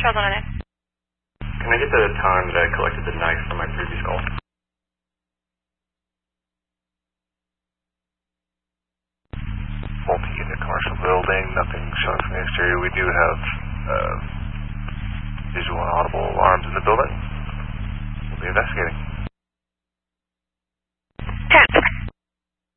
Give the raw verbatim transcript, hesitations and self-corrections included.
Charles on it. Can I get the time that I collected the knife from my previous call? Multi-unit commercial building, nothing showing from the exterior. We do have uh, visual and audible alarms in the building. We'll be investigating.